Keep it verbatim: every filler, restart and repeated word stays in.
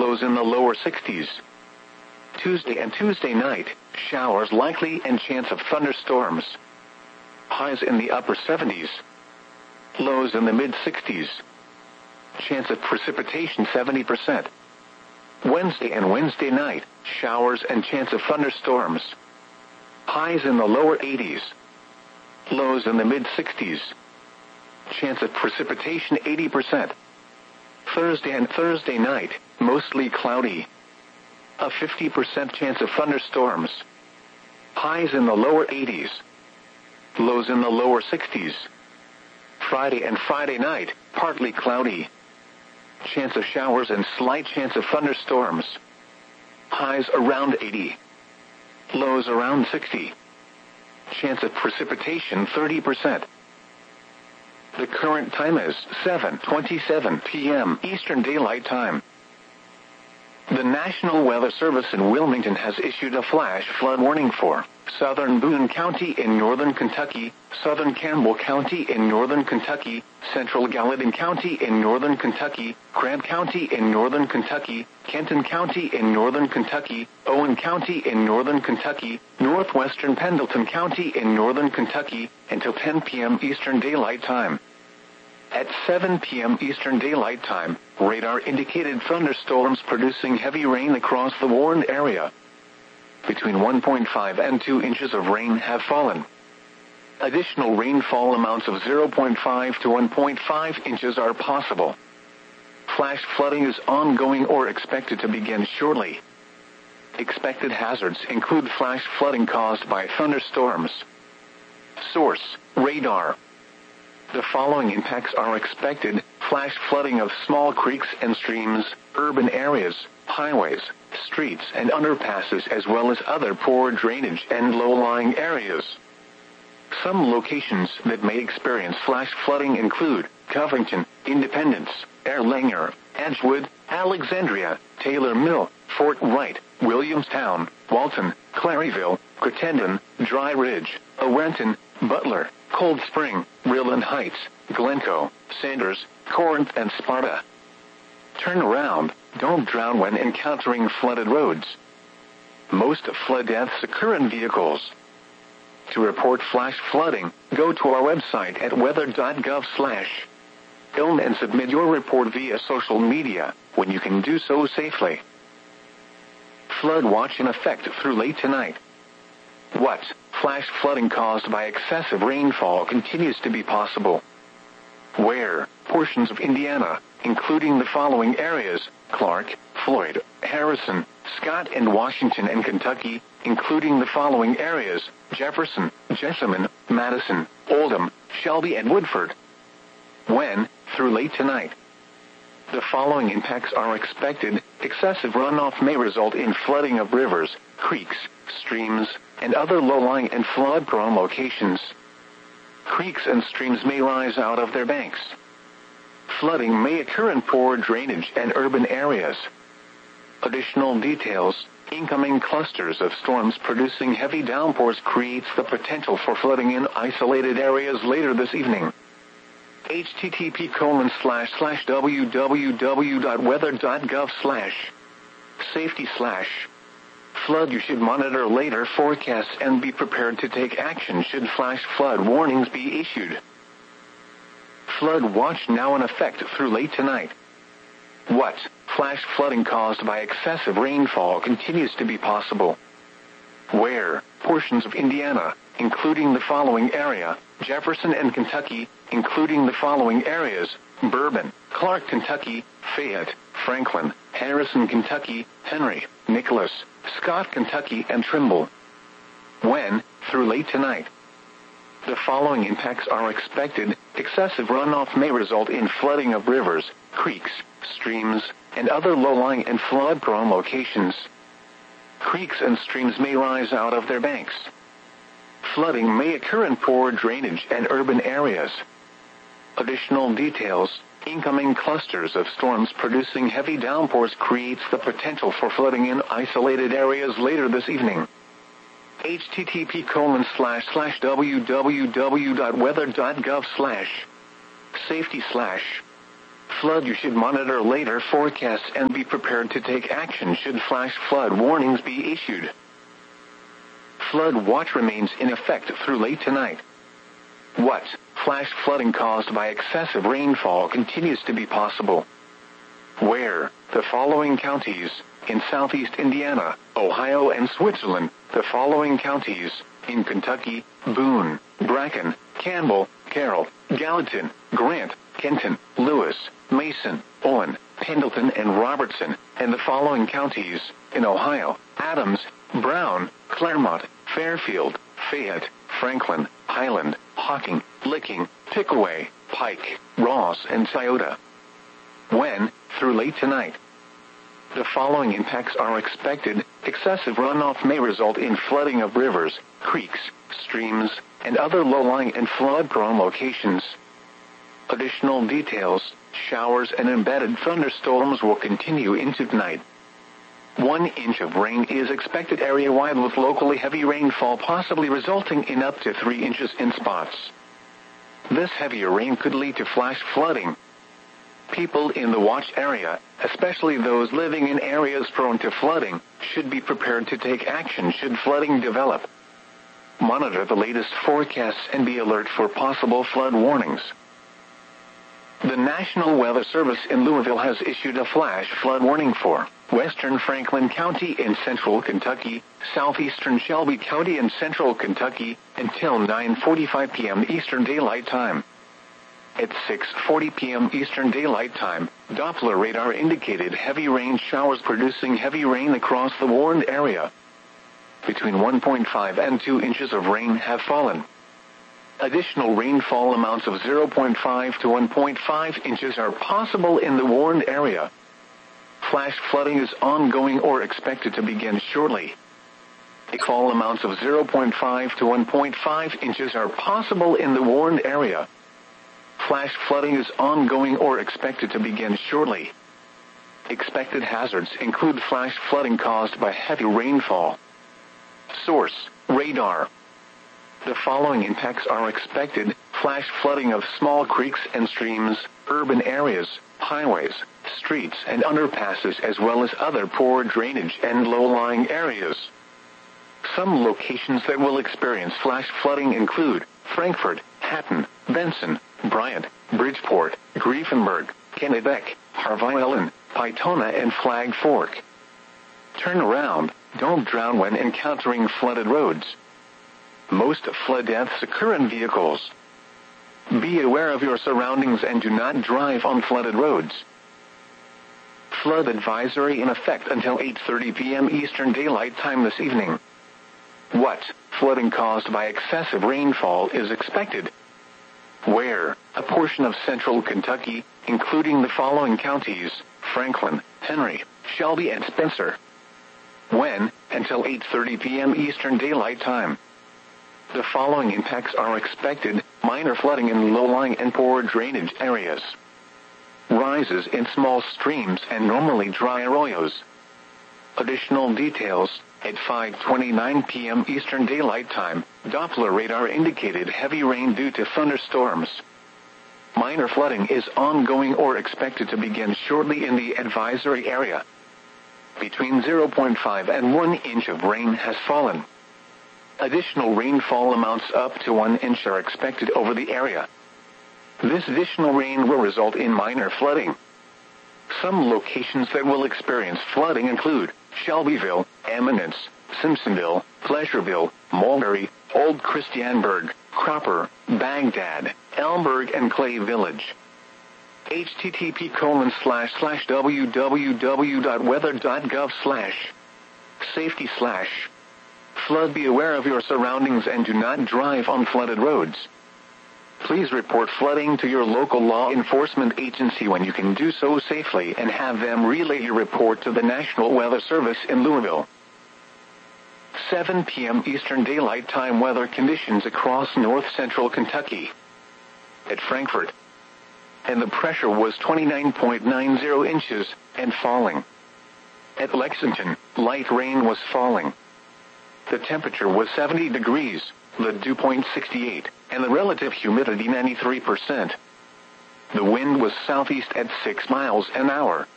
lows in the lower sixties. Tuesday and Tuesday night, showers likely and chance of thunderstorms. Highs in the upper seventies. Lows in the mid-sixties. Chance of precipitation seventy percent. Wednesday and Wednesday night, showers and chance of thunderstorms. Highs in the lower eighties. Lows in the mid-sixties. Chance of precipitation eighty percent. Thursday and Thursday night, mostly cloudy. A fifty percent chance of thunderstorms. Highs in the lower eighties. Lows in the lower sixties. Friday and Friday night, partly cloudy. Chance of showers and slight chance of thunderstorms. Highs around eighty. Lows around sixty. Chance of precipitation thirty percent. The current time is seven twenty-seven p m Eastern Daylight Time. The National Weather Service in Wilmington has issued a flash flood warning for southern Boone County in northern Kentucky, southern Campbell County in northern Kentucky, central Gallatin County in northern Kentucky, Grant County in northern Kentucky, Kenton County in northern Kentucky, Owen County in northern Kentucky, northwestern Pendleton County in northern Kentucky, until ten p m Eastern Daylight Time. At seven p m Eastern Daylight Time, radar indicated thunderstorms producing heavy rain across the warned area. Between one point five and two inches of rain have fallen. Additional rainfall amounts of zero point five to one point five inches are possible. Flash flooding is ongoing or expected to begin shortly. Expected hazards include flash flooding caused by thunderstorms. Source: radar. The following impacts are expected: flash flooding of small creeks and streams, urban areas, highways, streets and underpasses, as well as other poor drainage and low-lying areas. Some locations that may experience flash flooding include Covington, Independence, Erlanger, Edgewood, Alexandria, Taylor Mill, Fort Wright, Williamstown, Walton, Claryville, Crittenden, Dry Ridge, Owenton, Butler, Cold Spring, Rilland Heights, Glencoe, Sanders, Corinth, and Sparta. Turn around. Don't drown when encountering flooded roads. Most flood deaths occur in vehicles. To report flash flooding, go to our website at weather dot gov slash. Film and submit your report via social media, when you can do so safely. Flood watch in effect through late tonight. What? Flash flooding caused by excessive rainfall continues to be possible. Where? Portions of Indiana, including the following areas: Clark, Floyd, Harrison, Scott, and Washington, and Kentucky, including the following areas: Jefferson, Jessamine, Madison, Oldham, Shelby, and Woodford. When? Through late tonight. The following impacts are expected: excessive runoff may result in flooding of rivers, creeks, streams, and other low-lying and flood-prone locations. Creeks and streams may rise out of their banks. Flooding may occur in poor drainage and urban areas. Additional details: incoming clusters of storms producing heavy downpours creates the potential for flooding in isolated areas later this evening. http colon slash slash www dot weather dot gov slash safety slash flood. You should monitor later forecasts and be prepared to take action should flash flood warnings be issued. Flood watch now in effect through late tonight. What? Flash flooding caused by excessive rainfall continues to be possible. Where? Portions of Indiana, including the following area: Jefferson and Kentucky, including the following areas: Bourbon, Clark, Kentucky, Fayette, Franklin, Harrison, Kentucky, Henry, Nicholas, Scott, Kentucky, and Trimble. When? Through late tonight. The following impacts are expected: excessive runoff may result in flooding of rivers, creeks, streams, and other low-lying and flood-prone locations. Creeks and streams may rise out of their banks. Flooding may occur in poor drainage and urban areas. Additional details: incoming clusters of storms producing heavy downpours creates the potential for flooding in isolated areas later this evening. http colon slash slash www dot weather dot gov slash safety slash flood. You should monitor later forecasts and be prepared to take action should flash flood warnings be issued. Flood watch remains in effect through late tonight. What? Flash flooding caused by excessive rainfall continues to be possible. Where? The following counties: in southeast Indiana, Ohio, and Switzerland. The following counties: in Kentucky, Boone, Bracken, Campbell, Carroll, Gallatin, Grant, Kenton, Lewis, Mason, Owen, Pendleton, and Robertson. And the following counties: in Ohio, Adams, Brown, Claremont, Fairfield, Fayette, Franklin, Highland, Hocking, Licking, Pickaway, Pike, Ross, and Scioto. When? Through late tonight. The following impacts are expected. Excessive runoff may result in flooding of rivers, creeks, streams, and other low-lying and flood-prone locations. Additional details: showers and embedded thunderstorms will continue into tonight. One inch of rain is expected area-wide, with locally heavy rainfall possibly resulting in up to three inches in spots. This heavier rain could lead to flash flooding. People in the watch area, especially those living in areas prone to flooding, should be prepared to take action should flooding develop. Monitor the latest forecasts and be alert for possible flood warnings. The National Weather Service in Louisville has issued a flash flood warning for western Franklin County in central Kentucky, southeastern Shelby County in central Kentucky, until nine forty-five p.m. Eastern Daylight Time. At six forty p.m. Eastern Daylight Time, Doppler radar indicated heavy rain showers producing heavy rain across the warned area. Between one point five and two inches of rain have fallen. Additional rainfall amounts of zero point five to one point five inches are possible in the warned area. Flash flooding is ongoing or expected to begin shortly. Rainfall amounts of zero point five to one point five inches are possible in the warned area. Flash flooding is ongoing or expected to begin shortly. Expected hazards include flash flooding caused by heavy rainfall. Source: radar. The following impacts are expected: flash flooding of small creeks and streams, urban areas, highways, streets, and underpasses, as well as other poor drainage and low-lying areas. Some locations that will experience flash flooding include Frankfort, Hatton, Benson, Bryant, Bridgeport, Griefenberg, Kennebec, Harvey Ellen, Pytona, and Flag Fork. Turn around. Don't drown when encountering flooded roads. Most flood deaths occur in vehicles. Be aware of your surroundings and do not drive on flooded roads. Flood advisory in effect until eight thirty p.m. Eastern Daylight Time this evening. What? Flooding caused by excessive rainfall is expected. Where? A portion of central Kentucky, including the following counties: Franklin, Henry, Shelby, and Spencer. When? Until eight thirty p.m. Eastern Daylight Time. The following impacts are expected: minor flooding in low-lying and poor drainage areas. Rises in small streams and normally dry arroyos. Additional details: at five twenty-nine p.m. Eastern Daylight Time, Doppler radar indicated heavy rain due to thunderstorms. Minor flooding is ongoing or expected to begin shortly in the advisory area. Between zero point five and one inch of rain has fallen. Additional rainfall amounts up to one inch are expected over the area. This additional rain will result in minor flooding. Some locations that will experience flooding include Shelbyville, Eminence, Simpsonville, Pleasureville, Mulberry, Old Christiansburg, Cropper, Baghdad, Elmberg, and Clay Village. http colon slash slash www.weather.gov slash safety slash flood. Be aware of your surroundings and do not drive on flooded roads. Please report flooding to your local law enforcement agency when you can do so safely, and have them relay your report to the National Weather Service in Louisville. seven p.m. Eastern Daylight Time weather conditions across north-central Kentucky. At Frankfort, and the pressure was twenty-nine point nine zero inches and falling. At Lexington, light rain was falling. The temperature was seventy degrees, the dew point sixty-eight, and the relative humidity ninety-three percent. The wind was southeast at six miles an hour.